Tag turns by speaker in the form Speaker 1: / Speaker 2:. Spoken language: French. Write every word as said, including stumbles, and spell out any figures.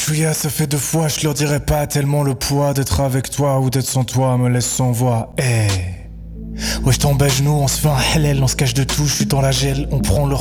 Speaker 1: Chouïa, ça fait deux fois, je leur dirai pas tellement le poids d'être avec toi ou d'être sans toi me laisse sans voix. Eh. Ouais, je tombe à genoux, on se fait un halal, on se cache de tout, je suis dans la gel, on prend leur